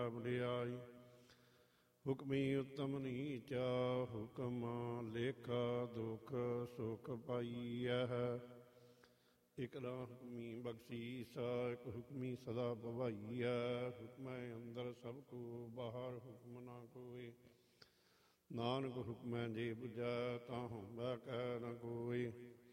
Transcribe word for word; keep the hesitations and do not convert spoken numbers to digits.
ਕੈ ਵਡਿਆਈ। ਹੁਕਮੀ ਉਤਮ ਨੀਚਾ ਹੁਕਮ ਲੇਖਾ ਦੁਖ ਸੁਖ ਪਾਈਐ। ਇਕ ਨਾ ਹੁਕਮੀ ਬਖਸ਼ੀਸਾ ਇਕ ਹੁਕਮੀ ਸਦਾ ਭਵਾਈਐ। ਹੁਕਮੈ ਅੰਦਰ ਸਭ ਕੋ ਬਾਹਰ ਹੁਕਮ ਨਾ ਕੋਇ। ਨਾਨਕ ਹੁਕਮੈ ਜੇ ਬੁਝੈ ਤਾਂ ਹੋਂਬੈ ਕਹਿ ਨ ਕੋਇ।